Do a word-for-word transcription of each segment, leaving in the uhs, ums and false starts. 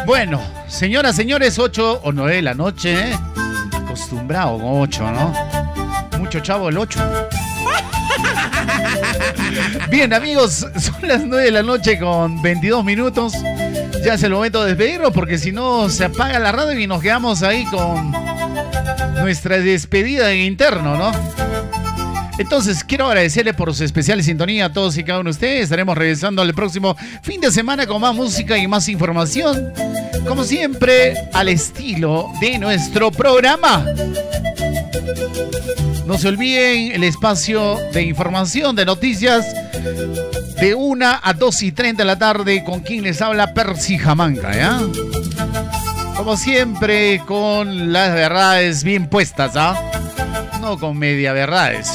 Bueno, señoras, señores, ocho o nueve de la noche, ¿eh? Acostumbrado con ocho, ¿no? Mucho chavo el ocho. Bien, amigos, son las nueve de la noche con veintidós minutos. Ya es el momento de despedirnos porque si no se apaga la radio y nos quedamos ahí con nuestra despedida en interno, ¿no? Entonces, quiero agradecerle por su especial sintonía a todos y cada uno de ustedes. Estaremos regresando el próximo fin de semana con más música y más información. Como siempre, al estilo de nuestro programa. No se olviden el espacio de información, de noticias, de una a dos y treinta de la tarde, con quien les habla Percy Jamanca, ¿ya? Como siempre, con las verdades bien puestas, ¿ah? No con media verdades.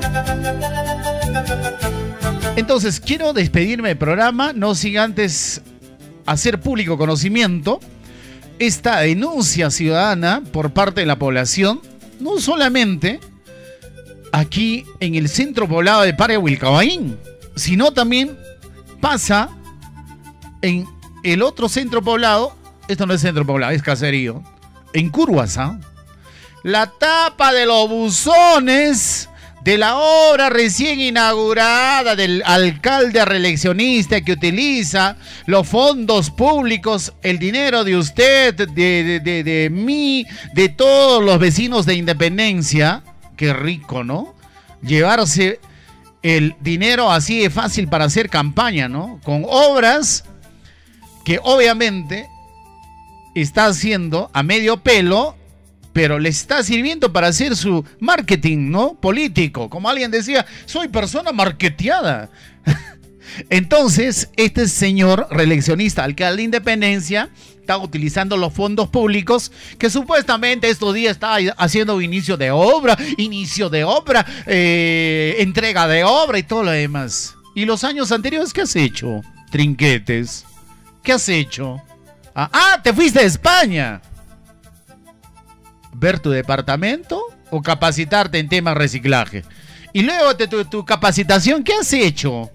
Entonces, quiero despedirme del programa, no sin antes hacer público conocimiento esta denuncia ciudadana por parte de la población, no solamente aquí en el centro poblado de Parque Wilcabaín, sino también pasa en el otro centro poblado. Esto no es centro poblado, es caserío, en Curwas, ¿ah? La tapa de los buzones de la obra recién inaugurada del alcalde reeleccionista que utiliza los fondos públicos, el dinero de usted, de, de, de, de mí, de todos los vecinos de Independencia. Qué rico, ¿no? Llevarse el dinero así de fácil para hacer campaña, ¿no? Con obras que obviamente está haciendo a medio pelo, pero le está sirviendo para hacer su marketing, ¿no? Político. Como alguien decía, soy persona marketeada. Entonces, este señor reeleccionista, alcalde de Independencia, está utilizando los fondos públicos que supuestamente estos días está haciendo inicio de obra, inicio de obra, eh, entrega de obra y todo lo demás. ¿Y los años anteriores qué has hecho? Trinquetes. ¿Qué has hecho? Ah, ah, te fuiste a España. ¿Ver tu departamento o capacitarte en temas de reciclaje? Y luego de tu, tu capacitación, ¿qué has hecho?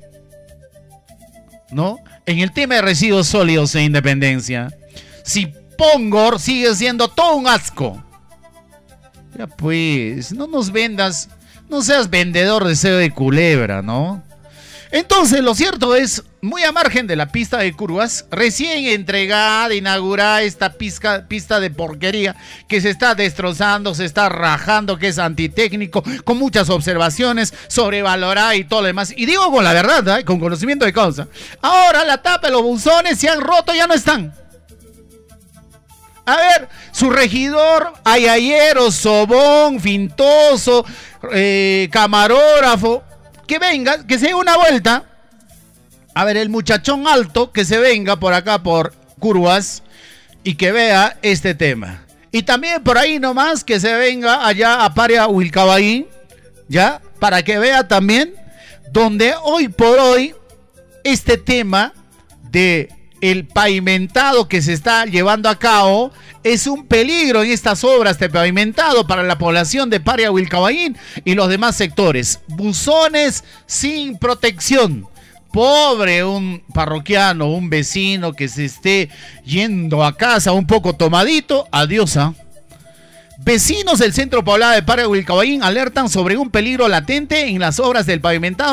¿No? En el tema de residuos sólidos e Independencia. Si Pongor sigue siendo todo un asco. Ya pues, no nos vendas, no seas vendedor de cebo de culebra, ¿no? Entonces, lo cierto es, muy a margen de la pista de Curwas, recién entregada, inaugurada esta pista, pista de porquería que se está destrozando, se está rajando, que es antitécnico, con muchas observaciones, sobrevalorada y todo lo demás. Y digo con la verdad, ¿eh? Con conocimiento de causa. Ahora la tapa de los buzones se han roto, ya no están. A ver, su regidor, ayayero, sobón, fintoso, eh, camarógrafo, que venga, que se dé una vuelta. A ver, el muchachón alto que se venga por acá, por Curwas, y que vea este tema. Y también por ahí nomás que se venga allá a Parque Wilcabaín, ¿ya? Para que vea también donde hoy por hoy este tema de el pavimentado que se está llevando a cabo es un peligro en estas obras de pavimentado para la población de Parque Wilcabaín y los demás sectores. Buzones sin protección. Pobre un parroquiano, un vecino que se esté yendo a casa un poco tomadito. Adiós, ¿ah? Vecinos del centro poblado de Parque Wilcabaín alertan sobre un peligro latente en las obras del pavimentado